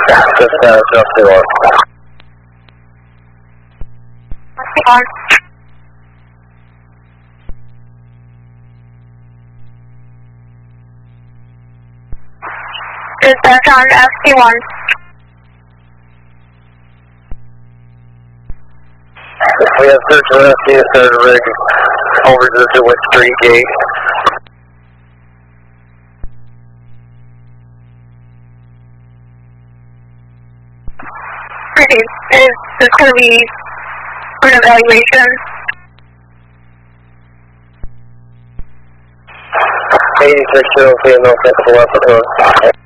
Just the one. Dispatch on FT1. We have search for FT third rig over to the West Street gate. Is this going to be an evaluation? 86 no technical episode.